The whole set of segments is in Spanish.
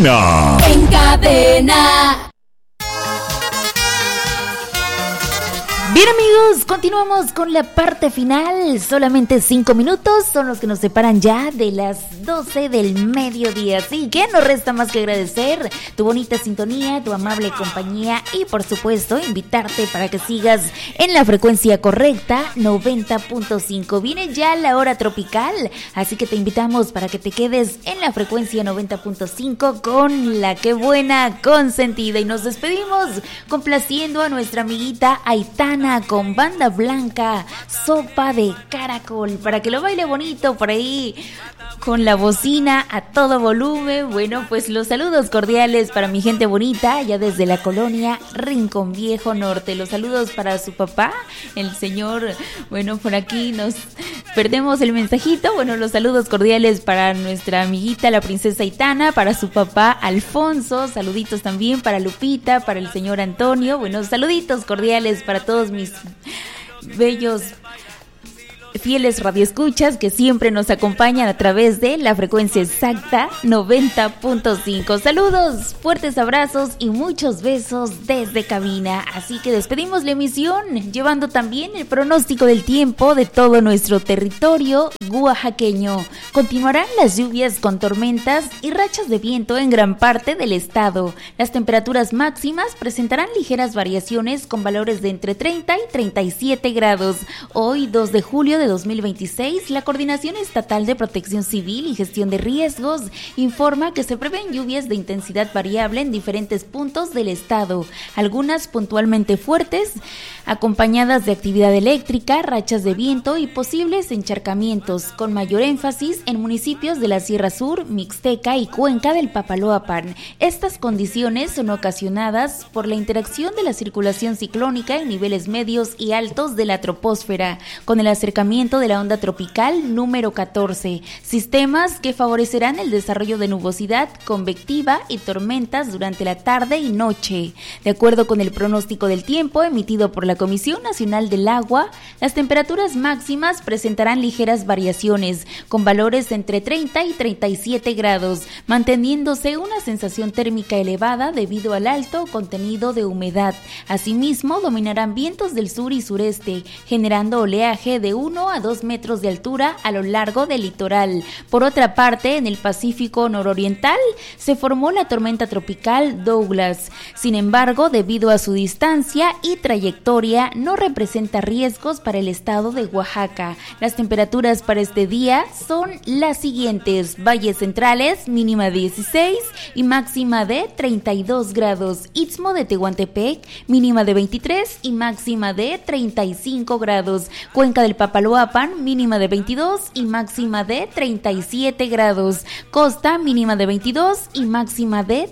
cadena. En cadena. Bien, amigos, continuamos con la parte final. Solamente 5 minutos son los que nos separan ya de las 12 del mediodía. Así que no resta más que agradecer tu bonita sintonía, tu amable compañía y, por supuesto, invitarte para que sigas en la frecuencia correcta, 90.5. Viene ya la hora tropical, así que te invitamos para que te quedes en la frecuencia 90.5 con la que buena consentida. Y nos despedimos complaciendo a nuestra amiguita Aitana con Banda Blanca, Sopa de Caracol, para que lo baile bonito por ahí con la bocina a todo volumen. Bueno, pues los saludos cordiales para mi gente bonita allá desde la colonia Rincón Viejo Norte. Los saludos para su papá, el señor, bueno, por aquí nos perdemos el mensajito. Bueno, los saludos cordiales para nuestra amiguita la princesa Aitana, para su papá Alfonso, saluditos también para Lupita, para el señor Antonio. Bueno, saluditos cordiales para todos mis bellos fieles radioescuchas que siempre nos acompañan a través de la frecuencia exacta 90.5. Saludos, fuertes abrazos y muchos besos desde cabina. Así que despedimos la emisión llevando también el pronóstico del tiempo de todo nuestro territorio oaxaqueño. Continuarán las lluvias con tormentas y rachas de viento en gran parte del estado. Las temperaturas máximas presentarán ligeras variaciones con valores de entre 30 y 37 grados. Hoy, 2 de julio de 2026, la Coordinación Estatal de Protección Civil y Gestión de Riesgos informa que se prevén lluvias de intensidad variable en diferentes puntos del estado, algunas puntualmente fuertes, acompañadas de actividad eléctrica, rachas de viento y posibles encharcamientos, con mayor énfasis en municipios de la Sierra Sur, Mixteca y Cuenca del Papaloapan. Estas condiciones son ocasionadas por la interacción de la circulación ciclónica en niveles medios y altos de la troposfera, con el acercamiento de la onda tropical número 14, sistemas que favorecerán el desarrollo de nubosidad convectiva y tormentas durante la tarde y noche. De acuerdo con el pronóstico del tiempo emitido por la Comisión Nacional del Agua, las temperaturas máximas presentarán ligeras variaciones, con valores entre 30 y 37 grados, manteniéndose una sensación térmica elevada debido al alto contenido de humedad. Asimismo, dominarán vientos del sur y sureste, generando oleaje de 1 a 2 metros de altura a lo largo del litoral. Por otra parte, en el Pacífico nororiental se formó la tormenta tropical Douglas. Sin embargo, debido a su distancia y trayectoria, no representa riesgos para el estado de Oaxaca. Las temperaturas para este día son las siguientes: valles centrales, mínima de 16 y máxima de 32 grados. Istmo de Tehuantepec, mínima de 23 y máxima de 35 grados. Cuenca del Papaloapan, mínima de 22 y máxima de 37 grados. Costa, mínima de 22 y máxima de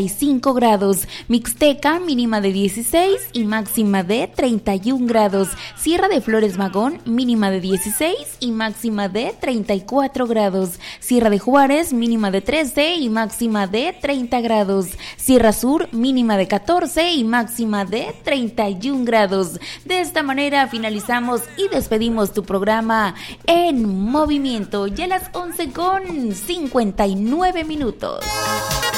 35 grados. Mixteca, mínima de 16 y máxima de 31 grados. Sierra de Flores Magón, mínima de 16 y máxima de 34 grados. Sierra de Juárez, mínima de 13 y máxima de 30 grados. Sierra Sur, mínima de 14 y máxima de 31 grados. De esta manera finalizamos y despedimos tu programa En Movimiento, ya a las 11:59.